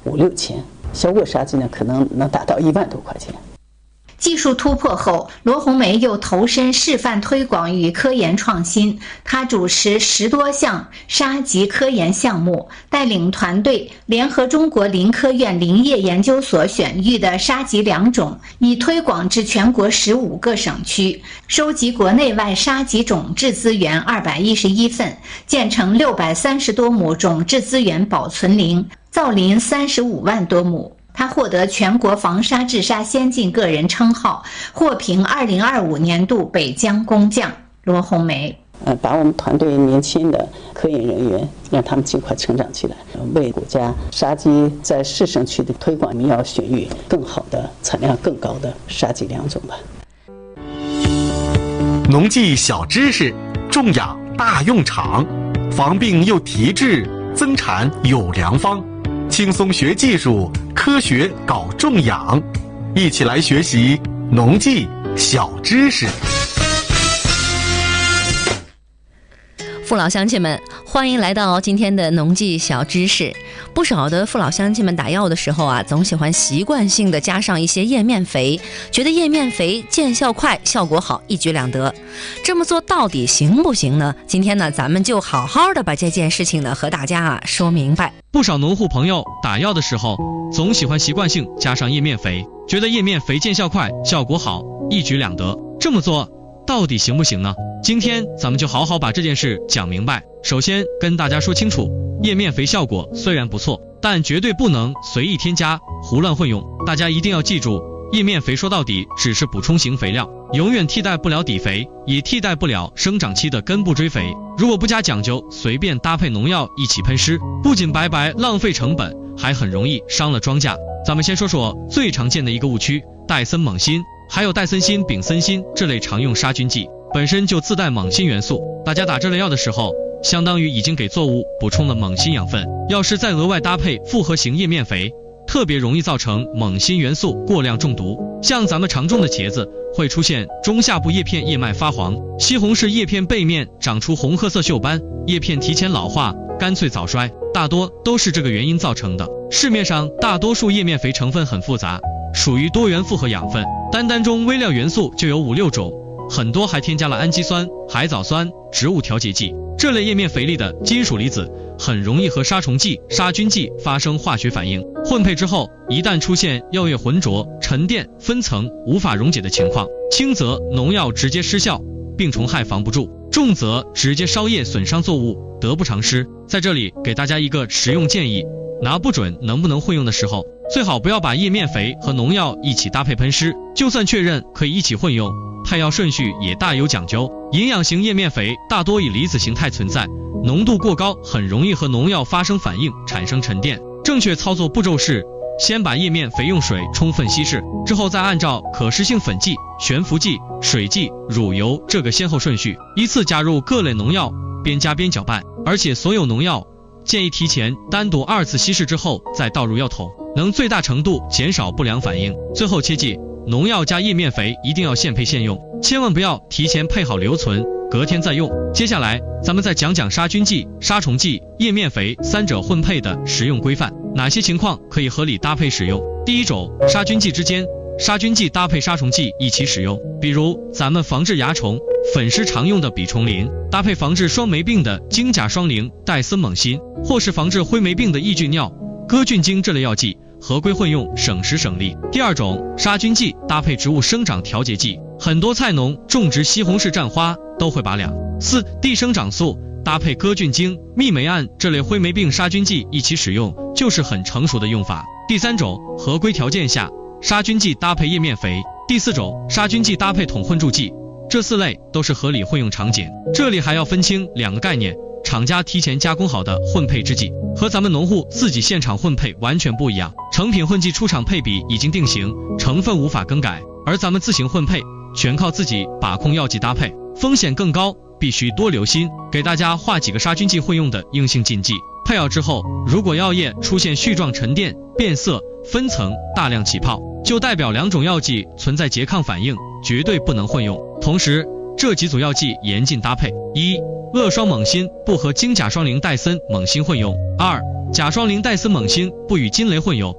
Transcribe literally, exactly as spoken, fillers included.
五六千，效果杀剂呢可能能达到一万多块钱。 技术突破后，罗红梅又投身示范推广与科研创新。她主持十多项沙棘科研项目，带领团队联合中国林科院林业研究所选育的沙棘良种，已推广至全国十五个省区，收集国内外沙棘种质资源二百一十一份，建成六百三十多亩种质资源保存林，造林三十五万多亩。他获得全国防沙治沙先进个人称号，获评二零二五年度北疆工匠。罗红梅， 呃，把我们团队年轻的科研人员，让他们尽快成长起来，为国家沙棘在市省区的推广，我们要选育更好的、产量更高的沙棘良种吧。 农技小知识，种养大用场，防病又提质，增产有良方。轻松学技术，科学搞种养，一起来学习农技小知识。 父老乡亲们，欢迎来到今天的农技小知识。不少的父老乡亲们打药的时候啊，总喜欢习惯性的加上一些叶面肥，觉得叶面肥见效快，效果好，一举两得。这么做到底行不行呢？今天呢，咱们就好好的把这件事情呢和大家啊说明白。 不少农户朋友打药的时候，总喜欢习惯性加上叶面肥，觉得叶面肥见效快，效果好，一举两得。这么做到底行不行呢？今天咱们就好好把这件事讲明白。首先跟大家说清楚，叶面肥效果虽然不错，但绝对不能随意添加，胡乱混用。大家一定要记住，叶面肥说到底只是补充型肥料，永远替代不了底肥，也替代不了生长期的根部追肥。如果不加讲究，随便搭配农药一起喷施，不仅白白浪费成本，还很容易伤了庄稼。咱们先说说最常见的一个误区，戴森锰锌还有戴森锌、丙森锌这类常用杀菌剂本身就自带锰锌元素，大家打这类药的时候，相当于已经给作物补充了锰锌养分，要是再额外搭配复合型叶面肥，特别容易造成锰锌元素过量中毒。像咱们常种的茄子，会出现中下部叶片叶脉发黄，西红柿叶片背面长出红褐色锈斑，叶片提前老化，干脆早衰，大多都是这个原因造成的。市面上大多数叶面肥成分很复杂，属于多元复合养分，单单中微量元素就有五六种，很多还添加了氨基酸、海藻酸、植物调节剂。这类叶面肥里的金属离子很容易和杀虫剂、杀菌剂发生化学反应，混配之后，一旦出现药液浑浊、沉淀、分层、无法溶解的情况，轻则农药直接失效，病虫害防不住，重则直接烧叶损伤作物，得不偿失。在这里给大家一个实用建议，拿不准能不能混用的时候，最好不要把叶面肥和农药一起搭配喷施，就算确认可以一起混用，配药顺序也大有讲究。营养型叶面肥大多以离子形态存在，浓度过高，很容易和农药发生反应，产生沉淀。正确操作步骤是，先把叶面肥用水充分稀释，之后再按照可食性粉剂、悬浮剂、水剂、乳油这个先后顺序，依次加入各类农药，边加边搅拌。而且所有农药建议提前单独二次稀释之后再倒入药桶，能最大程度减少不良反应。最后切记，农药加叶面肥一定要现配现用，千万不要提前配好留存，隔天再用。接下来咱们再讲讲杀菌剂、杀虫剂、叶面肥三者混配的使用规范，哪些情况可以合理搭配使用。第一种，杀菌剂之间，杀菌剂搭配杀虫剂一起使用，比如咱们防治蚜虫粉施常用的吡虫林，搭配防治霜霉病的精甲双灵、戴森锰锌，或是防治灰霉病的抑菌尿、歌菌精这类药剂，合规混用，省时省力。第二种，杀菌剂搭配植物生长调节剂，很多菜农种植西红柿占花都会把两四地生长素搭配歌菌精、嘧啁胺这类灰霉病杀菌剂一起使用，就是很成熟的用法。第三种，合规条件下，杀菌剂搭配叶面肥。第四种，杀菌剂搭配统混助剂。这四类都是合理混用场景。这里还要分清两个概念，厂家提前加工好的混配制剂和咱们农户自己现场混配完全不一样。成品混剂出厂配比已经定型，成分无法更改，而咱们自行混配全靠自己把控药剂搭配，风险更高，必须多留心。给大家画几个杀菌剂混用的硬性禁忌。配药之后，如果药液出现絮状沉淀、变色、分层、大量起泡，就代表两种药剂存在拮抗反应，绝对不能混用。同时，这几组药剂严禁搭配：一、恶双锰锌不和精甲双灵戴森锰锌混用；二、 甲双磷戴司锰锌不与金雷混有，